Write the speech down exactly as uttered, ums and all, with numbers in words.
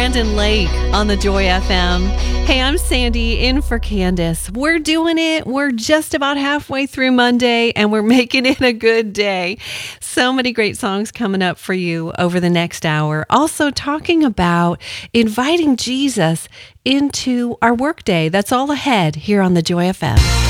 Brandon Lake on the Joy F M. Hey, I'm Sandy in for Candace. We're doing it. We're just about halfway through Monday and we're making it a good day. So many great songs coming up for you over the next hour. Also talking about inviting Jesus into our workday. That's all ahead here on the Joy F M.